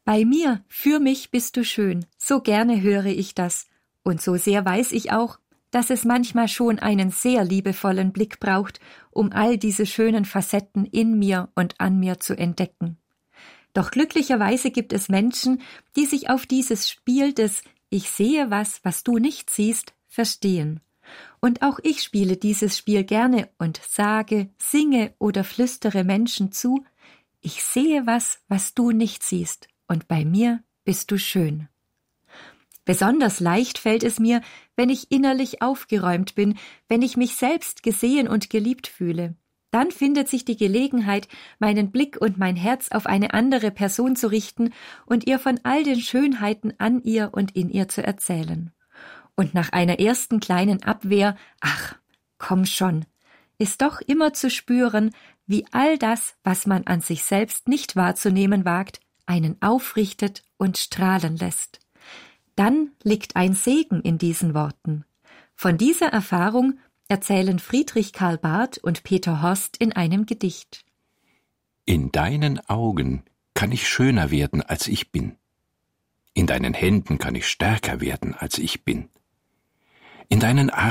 Bei mir, für mich bist du schön, so gerne höre ich das. Und so sehr weiß ich auch, dass es manchmal schon einen sehr liebevollen Blick braucht, um all diese schönen Facetten in mir und an mir zu entdecken. Doch glücklicherweise gibt es Menschen, die sich auf dieses Spiel des Ich sehe was, was du nicht siehst, verstehen. Und auch ich spiele dieses Spiel gerne und sage, singe oder flüstere Menschen zu, ich sehe was, was du nicht siehst, und bei mir bist du schön. Besonders leicht fällt es mir, wenn ich innerlich aufgeräumt bin, wenn ich mich selbst gesehen und geliebt fühle. Dann findet sich die Gelegenheit, meinen Blick und mein Herz auf eine andere Person zu richten und ihr von all den Schönheiten an ihr und in ihr zu erzählen. Und nach einer ersten kleinen Abwehr, ach, komm schon, ist doch immer zu spüren, wie all das, was man an sich selbst nicht wahrzunehmen wagt, einen aufrichtet und strahlen lässt. Dann liegt ein Segen in diesen Worten. Von dieser Erfahrung erzählen Friedrich Karl Barth und Peter Horst in einem Gedicht. In deinen Augen kann ich schöner werden, als ich bin. In deinen Händen kann ich stärker werden, als ich bin. In deinen Armen